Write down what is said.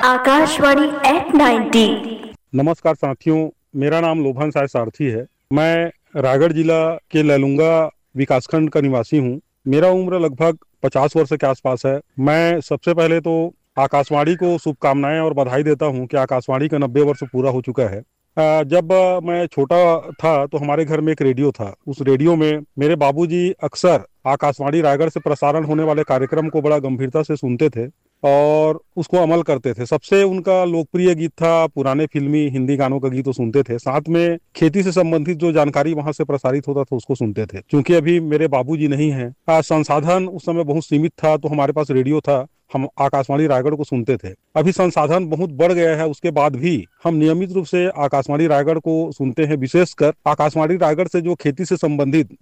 Akashvani eight 90। नमस्कार साथियों, मेरा नाम लोभन साय सारथी है। मैं रायगढ़ जिला के लैलूंगा विकासखंड का निवासी हूँ। मेरा उम्र लगभग 50 वर्ष के आसपास है। मैं सबसे पहले तो आकाशवाणी को शुभकामनाएं और बधाई देता हूँ कि आकाशवाणी का 90 वर्ष पूरा हो चुका है। जब मैं छोटा था तो हमारे घर में एक रेडियो था। उस रेडियो में मेरे बाबूजी अक्सर आकाशवाणी रायगढ़ से प्रसारण होने वाले कार्यक्रम को बड़ा गंभीरता से सुनते थे और उसको अमल करते थे। सबसे उनका लोकप्रिय गीत था पुराने फिल्मी हिंदी गानों का गीत वो सुनते थे। साथ में खेती से संबंधित जो जानकारी वहां से प्रसारित होता था उसको सुनते थे। क्योंकि अभी मेरे बाबूजी नहीं हैं, संसाधन उस समय बहुत सीमित था, तो हमारे पास रेडियो था। हम आकाशवाणी रायगढ़ को सुनते थे। अभी संसाधन बहुत बढ़ गया है, उसके बाद भी हम नियमित रूप से आकाशवाणी रायगढ़ को सुनते हैं। विशेषकर आकाशवाणी रायगढ़ से जो खेती से संबंधित